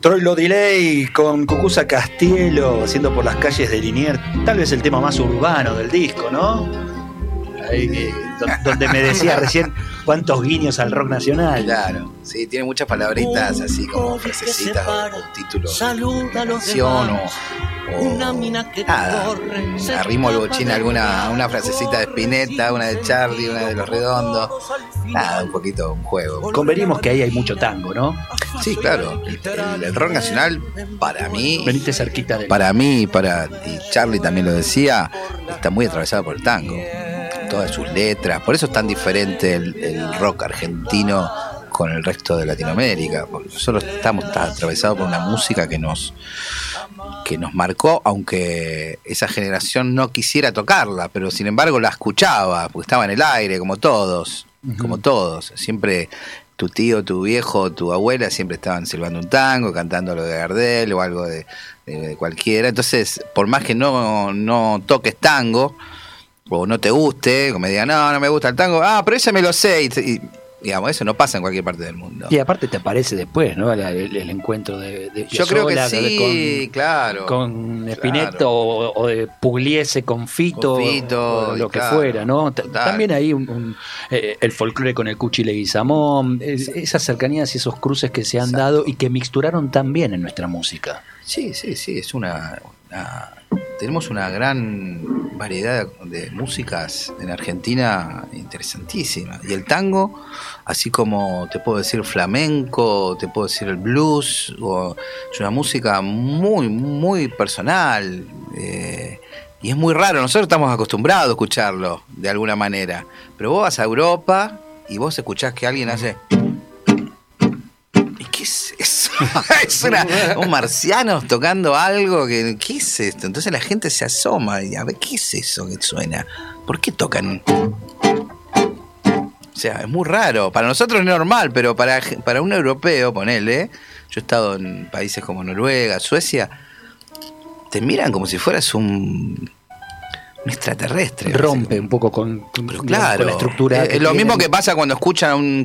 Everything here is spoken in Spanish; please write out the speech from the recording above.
Troilo Delay con Cucuza Castielo haciendo por las calles de Liniers, tal vez el tema más urbano del disco, ¿no? Ahí, donde me decía recién cuántos guiños al rock nacional. Claro, sí, tiene muchas palabritas así como frasecitas o títulos de canción o nada, arrimo el bochín una frasecita de Spinetta, una de Charlie, una de Los Redondos, nada, un poquito un juego. Convenimos que ahí hay mucho tango, ¿no? Sí, claro, el rock nacional para mí, venite cerquita de y Charlie también lo decía, está muy atravesado por el tango, todas sus letras, por eso es tan diferente el rock argentino con el resto de Latinoamérica, porque nosotros estamos atravesados por una música que nos marcó, aunque esa generación no quisiera tocarla, pero sin embargo la escuchaba, porque estaba en el aire, como todos, siempre tu tío, tu viejo, tu abuela siempre estaban silbando un tango, cantando lo de Gardel o algo de cualquiera, entonces por más que no toques tango, o no te guste, como me digan, no me gusta el tango, pero ese me lo sé, y digamos, eso no pasa en cualquier parte del mundo. Y aparte te aparece después, ¿no? El encuentro de yo creo que sí, claro. Con Spinetta, claro. o de Pugliese con Fito o lo que fuera, ¿no? También hay el folclore con el Cuchi Leguizamón, esas cercanías y esos cruces que se han dado y que mixturaron tan bien en nuestra música. Sí, es tenemos una gran variedad de músicas en Argentina interesantísima. Y el tango, así como te puedo decir flamenco, te puedo decir el blues, es una música muy, muy personal. Y es muy raro, nosotros estamos acostumbrados a escucharlo de alguna manera. Pero vos vas a Europa y vos escuchás que alguien hace... ¿Qué es eso? Es un marciano tocando algo. ¿Qué es esto? Entonces la gente se asoma y a ver, ¿qué es eso que suena? ¿Por qué tocan? O sea, es muy raro. Para nosotros es normal, pero para un europeo, ponele, yo he estado en países como Noruega, Suecia, te miran como si fueras un extraterrestre. Rompe un poco con la estructura. Es lo mismo que pasa cuando escuchan a un